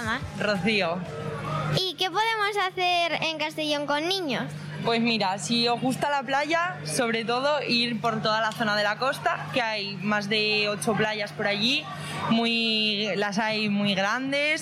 llamas? Rocío. ¿Y qué podemos hacer en Castellón con niños? Pues mira, si os gusta la playa, sobre todo ir por toda la zona de la costa, que hay más de 8 playas por allí, las hay muy grandes,